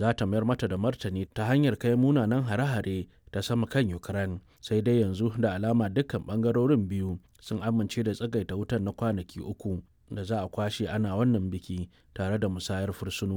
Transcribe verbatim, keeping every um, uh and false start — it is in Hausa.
za ta mayar mata da martani ta hanyar kai munanan hare-hare ta sama kan Ukraine. Sai dai yanzu da alama dukkan ɓangarorin biyu sun amince da tsagaita wutar na kwanaki uku da za a kwashe ana wannan biki tare da musayar fursunoni.